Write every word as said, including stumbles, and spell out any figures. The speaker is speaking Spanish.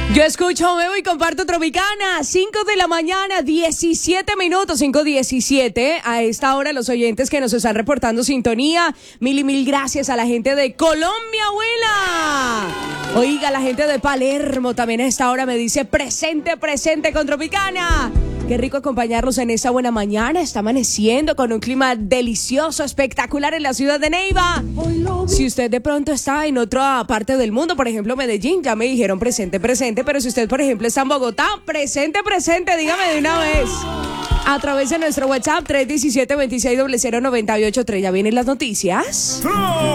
Yo escucho, bebo y comparto Tropicana. cinco de la mañana, diecisiete minutos, cinco diecisiete. A esta hora los oyentes que nos están reportando sintonía. Mil y mil gracias a la gente de Colombia, abuela. Oiga, la gente de Palermo también a esta hora me dice presente, presente con Tropicana. Qué rico acompañarlos en esta buena mañana. Está amaneciendo con un clima delicioso, espectacular en la ciudad de Neiva. Si usted de pronto está en otra parte del mundo, por ejemplo Medellín, ya me dijeron presente, presente. Pero si usted, por ejemplo, está en Bogotá, presente, presente, dígame de una vez. A través de nuestro WhatsApp tres uno siete, dos seis cero cero nueve ocho tres. Ya vienen las noticias.